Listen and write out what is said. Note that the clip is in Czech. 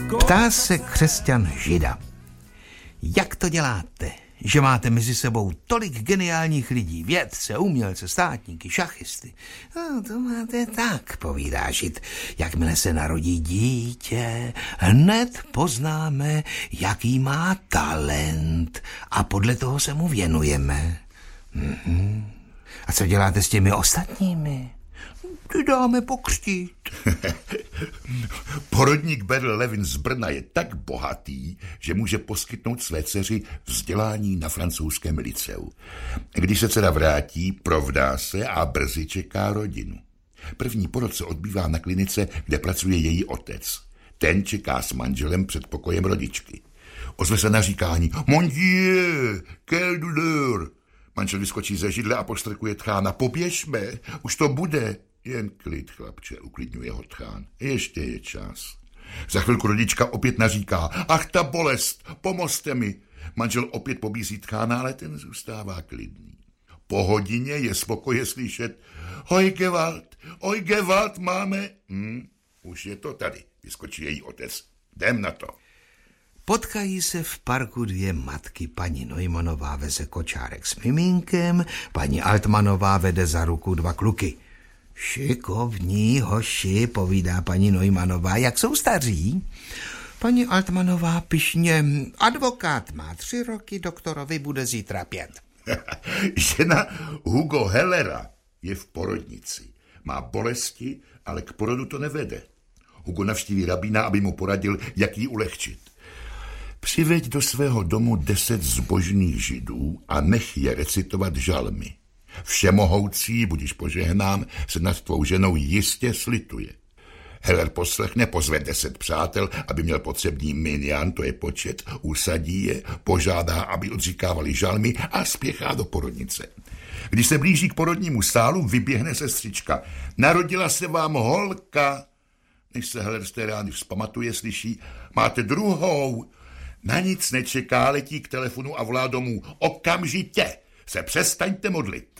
Ptá se křesťan Žida. Jak to děláte, že máte mezi sebou tolik geniálních lidí, vědce, umělce, státníky, šachisty? No, to máte tak, povídá Žid. Jakmile se narodí dítě, hned poznáme, jaký má talent a podle toho se mu věnujeme. A co děláte s těmi ostatními? Ty dáme pokřtít. Porodník Berl Levin z Brna je tak bohatý, že může poskytnout své dceři vzdělání na francouzském liceu. Když se dcera vrátí, provdá se a brzy čeká rodinu. První porod se odbývá na klinice, kde pracuje její otec. Ten čeká s manželem před pokojem rodičky. Ozve se naříkání: Mon Dieu, quelle douleur! Manžel vyskočí ze židle a postrkuje tchána: Poběžme, už to bude. Jen klid, chlapče, uklidňuje ho tchán. Ještě je čas. Za chvilku rodička opět naříká: Ach, ta bolest, pomozte mi. Manžel opět pobízí tchána, ale ten zůstává klidný. Po hodině je spokoje slyšet: Oj, Gewalt, máme. Už je to tady, vyskočí její otec. Jdem na to. Potkají se v parku dvě matky. Paní Neumannová veze kočárek s miminkem, paní Altmanová vede za ruku dva kluky. Šikovní hoši, povídá paní Neumannová. Jak jsou staří? Paní Altmanová pyšně: Advokát má 3 roky, doktorovi bude zítra 5. Žena Hugo Hellera je v porodnici. Má bolesti, ale k porodu to nevede. Hugo navštíví rabína, aby mu poradil, jak ji ulehčit. Přiveď do svého domu 10 zbožných židů a nech je recitovat žalmy. Všemohoucí, budiž požehnám, se nad tvou ženou jistě slituje. Heller poslechne, pozve 10 přátel, aby měl potřebný minyan, to je počet, usadí je, požádá, aby odříkávali žalmy a spěchá do porodnice. Když se blíží k porodnímu sálu, vyběhne sestřička: Narodila se vám holka. Než se Heller z té rány vzpamatuje, slyší: Máte druhou. Na nic nečeká, letí k telefonu a volá domů: Okamžitě se přestaňte modlit.